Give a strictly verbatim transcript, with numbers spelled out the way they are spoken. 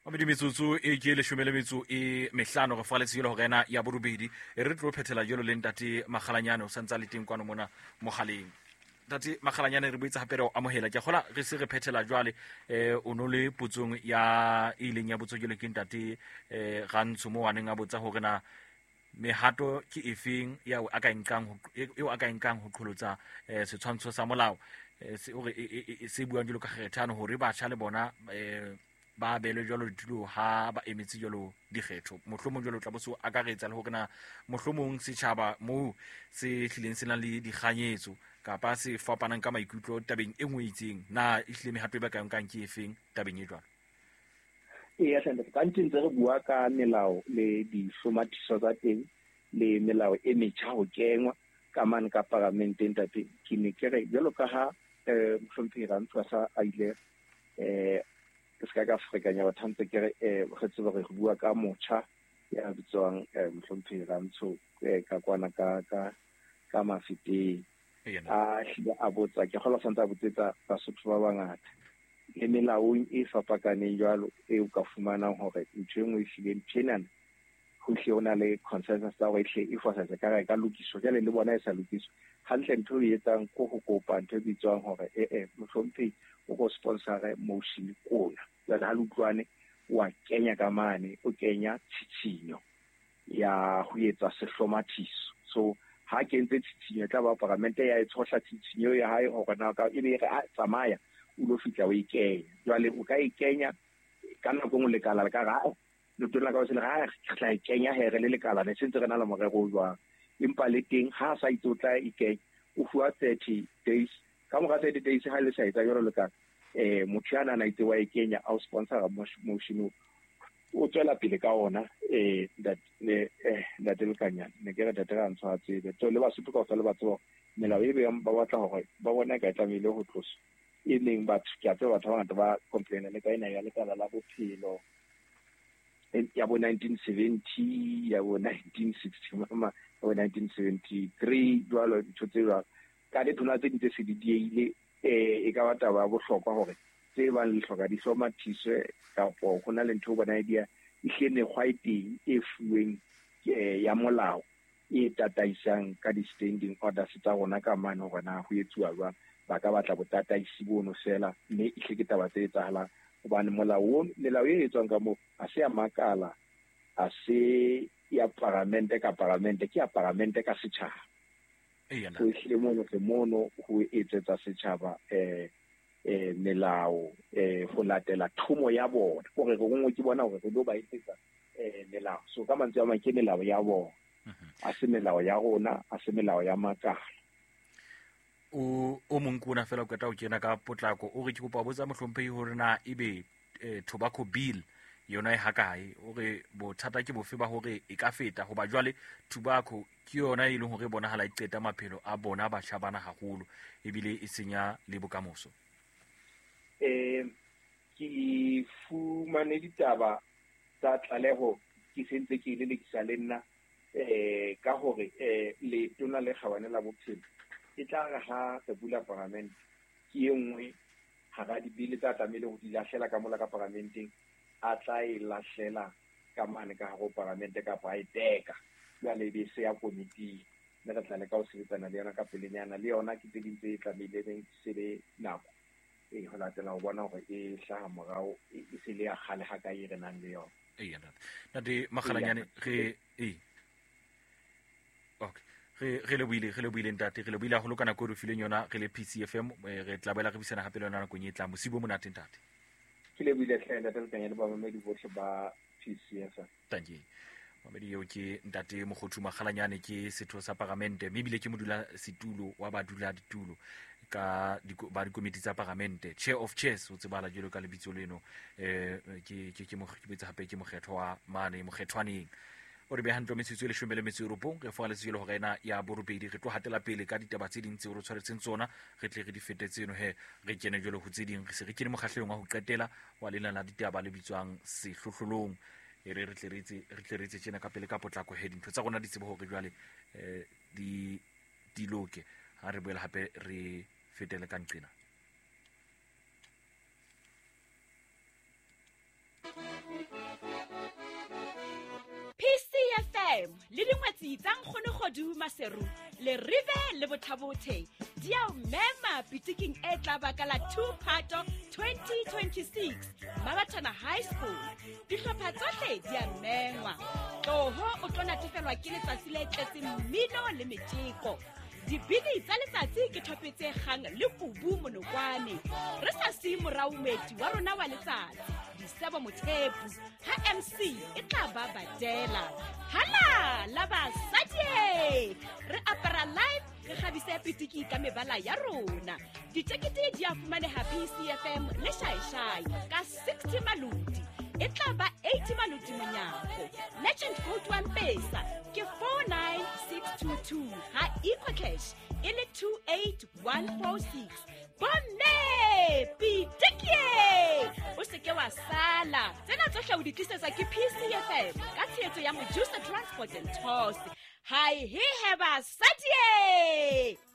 Mabedi metsotso e ke le shumele metso e mehlano go fale tselo go rena ya borobedi e re tlo phethela jolo le ntate Magalanyane o santsa le teng kwano mona mogaleng. Ntate Magalanyane re boitse hape re o amohela ke gola re se re phethela jwale eh o no le putsong ya ileng ya botso jole ke ntate eh Gantsho mo waneng a botsa gore na mehato ke efeng ya o aka inkang eo aka inkang ho qholotsa eh setshwantsho sa molao se hore se buang jolo ka kgethano hore ba tshale bona eh ba bele jalo ditulo ha ba emetsi jalo dikgetho mohlomong jalo tla botso akaretsa le hore na mohlomong setjhaba mo se hlileng sena le dikganyetso kapa se fapanang ka maikutlo tabeng e ngwe itseng na ihleme hape ba ka nkang ke efeng tabeng e jwalo. E ya sente ka ntse re bua ka melao le dihlomathiso tsa teng le melao e metjha ho kengwa ka man ka parlamenteng tate ke ne ke re jalo ka ha eh mohlomphiri Rantsho sa a ile eh ska ka Afrikanya ba thantse ke re eh re tseba re bua ka motjha ya bitswang mohlomphiri Rantsho ka kwana ka ka ka mafiteng a hile a botsa ke gola santsa botsetsa basotho ba bangata le melaong e fapakaneng jwalo e o ka fumanang hore ntwe ngwe hlileng tjenana ho hle ona le consensus tsa hore hle e fosatsa ka ka lokiso jale le bona e sa lokiso hantle ntho e etsang ko ho kopa ntho e bitswang hore eh eh mohlomphiri o go sponsora motion kona la ha lutlwane wa kenya ka mane o kenya tshitshinyo ya ho etsa sehlomathiso so ha ke ntse tshitshinyo tla ba parlamente ya etshohla tshitshinyo ya hae hore na ka e be re a tsamaya o lo fitla o ikenya jwale o ka ikenya ka nako ngwe lekala ka ga le tlola ka se le ga tla ikenya here le lekala ne sentse re na le morero o jwang empa le teng ha sa itotla ikenya o fuwa thirty days ka mo ga thirty days ha le sa etsa jalo le ka eh motho yana na itse wa ikenya au sponsor motion o tswela pele ka ona eh that le eh that le kanyana ne ke re data ga ntshwa tsebe to le ba se tloka le ba tso melao e be ba batla hore ba bona ka tlamile ho tlosa e leng batho ke a tseba batho ba ngata ba complain le ka ina ya lekala la bophelo ya bo nineteen seventy ya bo nineteen sixty mama ya bo nineteen seventy-three jwalo dithotsela ka le thona tse di tse se di diile eh e ka batla ba bohlokwa hore tse ba le hloka di hlomathiswe ka po hona le ntho bona idea e hlene khwaiteng e fuweng ya molao e tataisang ka di standing orders tsa rona ka mane hore na ho etsuwa jwang ba ka batla botataisi bono sela mme e hle ke taba tse etsahalang hobane molao melao e etswang ka mo a se ya makala a se ya parlamente ka parlamente ke ya parlamente ka setjhaba so e hle mono ke mono ho etsetsa setjhaba eh eh melao eh ho latela thumo ya bona gore go ngwe ke bona gore go ba etsetsa eh melao so ka mantse a ma ke melao ya bona a se melao ya rona a se melao ya makala o o monkona fela go ka o kena ka potlako o re ke kopa botsa mohlomphei hore na ebe tobacco bill yona e hakae o re bothata ke bofe ba hore e ka feta hoba jwale tobacco ke yona e leng hore bona hala iqeta maphelo a bona ba shabana haholo ebile e senya le bokamoso eh ki fumane ditaba tsa tlaleho ke sentse ke ile le kitsa le nna eh ka hore eh le tona le khawane la bophelo e tla re ha se bula parlament ke engwe ha ga di bile tsa tlamele ho di lahlela ka mola ka parlamenteng a tla e lahlela ka mane ka go parlamente ka ba iteka ya le be se ya committee le re tla le ka o sebetsana le yona ka pelenyana le yona ke tse dintse e tlamele le se le nako e ho latela ho bona hore e hlaha morao e se le ya khale ha ka e re nang le yona e yana ntate Magalanyane re e okay re re le buile re le buile ntate re le buile haholo kana go re fileng yona re le P C F M re tlabela re bisana hape le yona go nyetla mosibo monate ntate ke le buile tlhaela ntate ka nyane ba mamedi bohle ba P C F. Thank you mamedi yo ke ntate Mogothu Magalanyane ke setho sa parlamente mme bile ke modula setulo wa badula ditulo ka ba di committee tsa parlamente chair of chairs o tsebala jelo ka lebitso leno eh ke ke mo khibetsa hape ke mokgetho wa mane mokgethwaneng o re be hantle metsitso le shumele metsi europong re fa le tselo ho rena ya borobedi re tlo hatela pele ka ditaba tse ding tse o re tshwaretseng tsona re tle re di fetetseno he re kene jelo ho tse ding re se re kene mogahlelong wa ho qetela wa lena la ditaba le bitswang sehlohlolong e re re tle re itse re tle re itse tsena ka pele ka potlako he dintho tsa rona di tsebo hore jwale eh di di loke ha re boela hape re fetele ka nqena dipitiki tsa Nkgonegodu Maseru le Rive le Botlhabothe di a mema pitiking e tla baka la two Phato twenty twenty-six Mabatana High School. Dihlopha tsohle di a mengwa. Toho o tlo natefelwa ke letsatsi le tletseng mmino le metjeko. Dibini tsa letsatsi ke thopetse kgang le Kubu Monokwane. Re sa se moraumedi wa rona wa letsatsi Disebo Mothepu. Ha M C e tla ba Badela. Hala la basadi re apara live re khabise pitiki ka mebala ya rona. Ditekete di a fumaneha P C F M le Shaishai ka sixty maludi. E tla ba eighty maludi monyako. Legend code one pesa ke four nine six two two. Ha Equa Cash e le two eight one four six. Bonne pitiki o se ke wa sala. Tsena tsohle o di tlisetsa ke P C F M ka tshehetso ya Mojusa Transport and Tours. Hi he have a sadie.